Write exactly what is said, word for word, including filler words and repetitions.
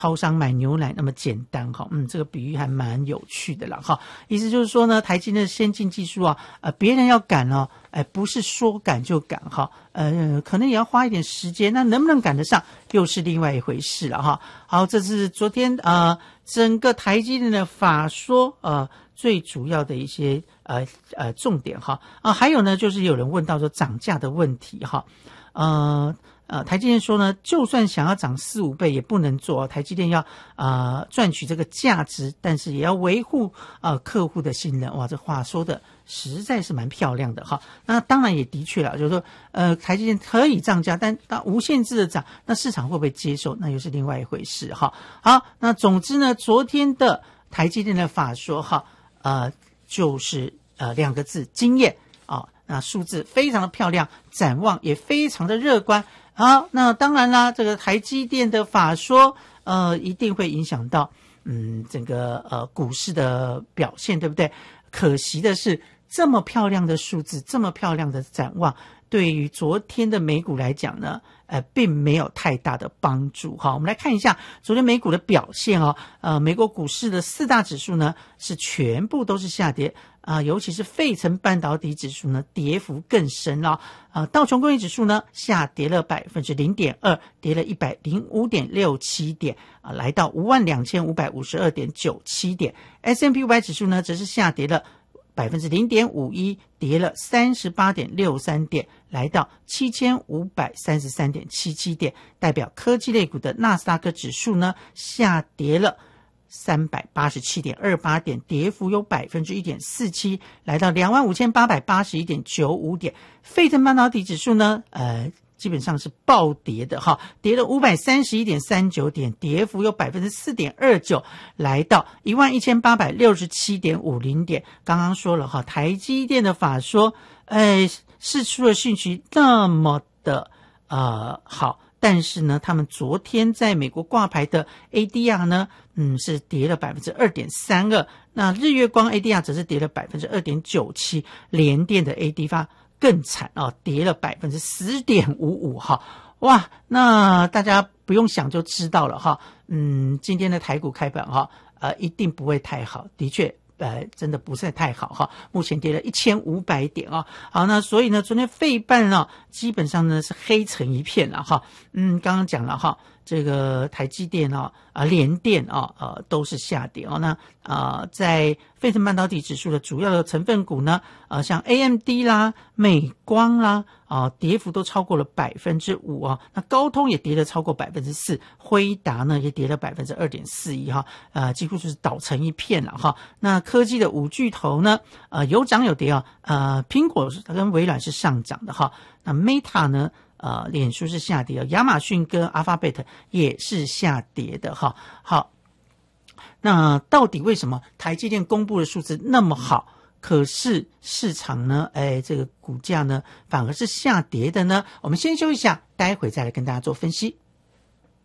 超商买牛奶那么简单哈，嗯，这个比喻还蛮有趣的啦哈。意思就是说呢，台积电的先进技术啊，呃，别人要赶哦，哎，不是说赶就赶哈，呃，可能也要花一点时间，那能不能赶得上，又是另外一回事了哈。好，这是昨天呃整个台积电的法说呃最主要的一些呃呃重点哈啊，还有呢就是有人问到说涨价的问题哈，呃。呃，台积电说呢，就算想要涨四五倍也不能做，台积电要呃赚取这个价值，但是也要维护呃客户的信任。哇，这话说的实在是蛮漂亮的哈。那当然也的确了，就是说呃台积电可以涨价，但它无限制的涨，那市场会不会接受，那又是另外一回事哈。好，那总之呢，昨天的台积电的法说哈，呃就是呃两个字，惊艳啊，那数字非常的漂亮，展望也非常的乐观。好，那当然啦，这个台积电的法说，呃，一定会影响到，嗯，整个呃股市的表现，对不对？可惜的是，这么漂亮的数字，这么漂亮的展望，对于昨天的美股来讲呢，呃，并没有太大的帮助。好，我们来看一下昨天美股的表现哦。呃，美国股市的四大指数呢，是全部都是下跌。啊、呃，尤其是费城半导体指数呢，跌幅更深了。啊、呃，道琼工业指数呢，下跌了百分之零点二，跌了一百零五点六七点，啊、呃，来到五万两千五百五十二点九七点。S and P 五百指数呢，则是下跌了百分之零点五一，跌了三十八点六三点，来到七千五百三十三点七七点。代表科技类股的纳斯达克指数呢，下跌了三百八十七点二八点，跌幅有 百分之一点四七， 来到 两万五千八百八十一点九五点。费城半导体指数呢呃基本上是暴跌的哈，跌了 五百三十一点三九点，跌幅有 百分之四点二九， 来到 一万一千八百六十七点五零点。刚刚说了哈，台积电的法说呃释出的讯息那么的呃好，但是呢，他们昨天在美国挂牌的 A D R 呢，嗯，是跌了 百分之二点三二， 那日月光 A D R 则是跌了 百分之二点九七， 联电的 A D R 更惨啊，跌了 百分之十点五五 哈。哇，那大家不用想就知道了哈，嗯，今天的台股开盘哈，呃，一定不会太好，的确。呃，真的不是太好哈，目前跌了一千五百点啊。好，那所以呢，昨天费半呢，基本上呢是黑成一片了哈。嗯，刚刚讲了哈，这个台积电啊、啊联电啊、呃都是下跌哦。那啊、呃，在费城半导体指数的主要的成分股呢，呃，像 A M D 啦、美光啦，啊、呃，跌幅都超过了百分之五啊。那高通也跌了超过百分之四，辉达呢也跌了百分之二点四一哈，呃，几乎就是倒成一片了哈。那科技的五巨头呢，呃，有涨有跌啊，呃，苹果跟微软是上涨的哈。那 Meta 呢？呃，脸书是下跌，亚马逊跟 Alphabet 也是下跌的哈。好，那到底为什么台积电公布的数字那么好，可是市场呢，哎，这个股价呢反而是下跌的呢？我们先休息一下，待会再来跟大家做分析。